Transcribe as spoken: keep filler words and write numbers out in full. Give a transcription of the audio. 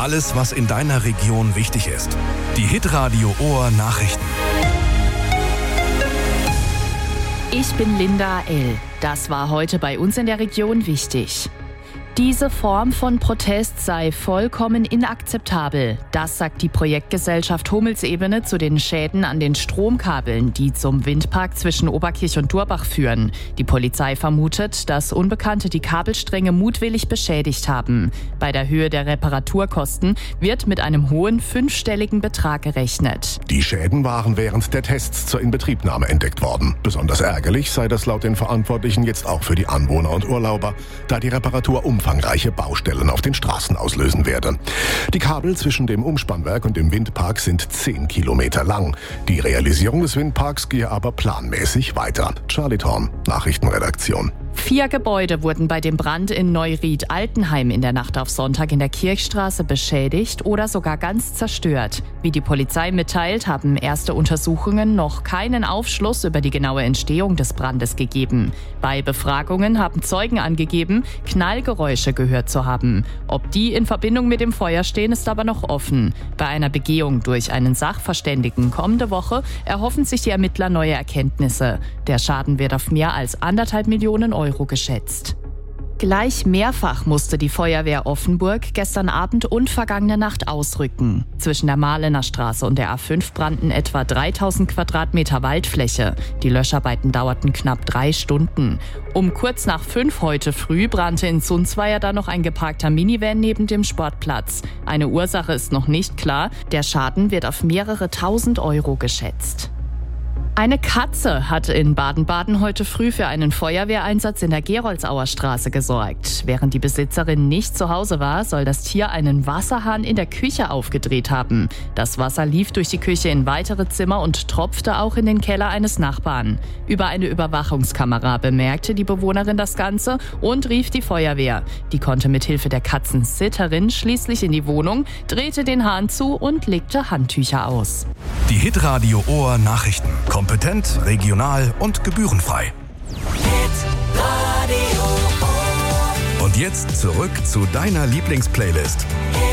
Alles, was in deiner Region wichtig ist. Die Hitradio Ohr Nachrichten. Ich bin Linda L. Das war heute bei uns in der Region wichtig. Diese Form von Protest sei vollkommen inakzeptabel. Das sagt die Projektgesellschaft Hummelsebene zu den Schäden an den Stromkabeln, die zum Windpark zwischen Oberkirch und Durbach führen. Die Polizei vermutet, dass Unbekannte die Kabelstränge mutwillig beschädigt haben. Bei der Höhe der Reparaturkosten wird mit einem hohen fünfstelligen Betrag gerechnet. Die Schäden waren während der Tests zur Inbetriebnahme entdeckt worden. Besonders ärgerlich sei das laut den Verantwortlichen jetzt auch für die Anwohner und Urlauber, da die Reparatur umfangreiche Baustellen auf den Straßen auslösen werde. Die Kabel zwischen dem Umspannwerk und dem Windpark sind zehn Kilometer lang. Die Realisierung des Windparks gehe aber planmäßig weiter. Charlie Thorn, Nachrichtenredaktion. Vier Gebäude wurden bei dem Brand in Neuried-Altenheim in der Nacht auf Sonntag in der Kirchstraße beschädigt oder sogar ganz zerstört. Wie die Polizei mitteilt, haben erste Untersuchungen noch keinen Aufschluss über die genaue Entstehung des Brandes gegeben. Bei Befragungen haben Zeugen angegeben, Knallgeräusche gehört zu haben. Ob die in Verbindung mit dem Feuer stehen, ist aber noch offen. Bei einer Begehung durch einen Sachverständigen kommende Woche erhoffen sich die Ermittler neue Erkenntnisse. Der Schaden wird auf mehr als anderthalb Millionen Euro geschätzt. Gleich mehrfach musste die Feuerwehr Offenburg gestern Abend und vergangene Nacht ausrücken. Zwischen der Mahlener Straße und der A fünf brannten etwa dreitausend Quadratmeter Waldfläche. Die Löscharbeiten dauerten knapp drei Stunden. Um kurz nach fünf heute früh brannte in Sundsweier dann noch ein geparkter Minivan neben dem Sportplatz. Eine Ursache ist noch nicht klar. Der Schaden wird auf mehrere tausend Euro geschätzt. Eine Katze hat in Baden-Baden heute früh für einen Feuerwehreinsatz in der Geroldsauer Straße gesorgt. Während die Besitzerin nicht zu Hause war, soll das Tier einen Wasserhahn in der Küche aufgedreht haben. Das Wasser lief durch die Küche in weitere Zimmer und tropfte auch in den Keller eines Nachbarn. Über eine Überwachungskamera bemerkte die Bewohnerin das Ganze und rief die Feuerwehr. Die konnte mithilfe der Katzensitterin schließlich in die Wohnung, drehte den Hahn zu und legte Handtücher aus. Die Hitradio Ohr Nachrichten. Kompetent, regional und gebührenfrei. Hitradio Ohr. Und jetzt zurück zu deiner Lieblingsplaylist.